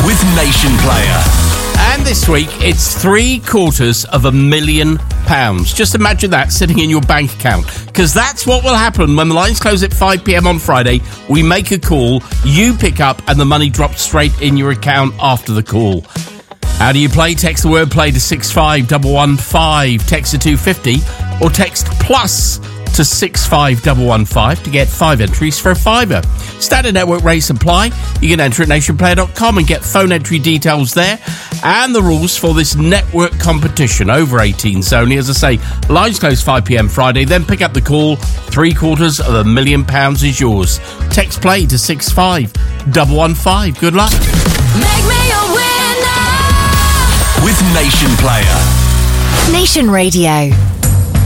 with Nation Player. And this week, it's £750,000. Just imagine that sitting in your bank account. Because that's what will happen when the lines close at 5 p.m. on Friday. We make a call, you pick up, and the money drops straight in your account after the call. How do you play? Text the word play to 65115, text to 250, or text plus to 65115 to get 5 entries for a fiver. Standard network rates apply. You can enter at nationplayer.com and get phone entry details there. And the rules for this network competition, over 18s only. As I say, lines close 5 p.m. Friday, then pick up the call. £750,000 is yours. Text play to 65115. Good luck. Make me a winner with Nation Player. Nation Radio.